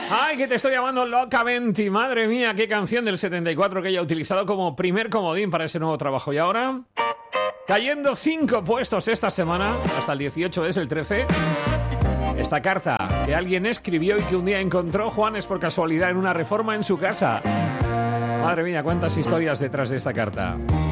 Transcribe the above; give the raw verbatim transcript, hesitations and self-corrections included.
Ay, que te estoy llamando locamente. Madre mía, qué canción del setenta y cuatro que ella ha utilizado como primer comodín para ese nuevo trabajo. Y ahora, cayendo cinco puestos esta semana, hasta el dieciocho es el trece. Esta carta que alguien escribió y que un día encontró Juanes por casualidad en una reforma en su casa. Madre mía, cuántas historias detrás de esta carta.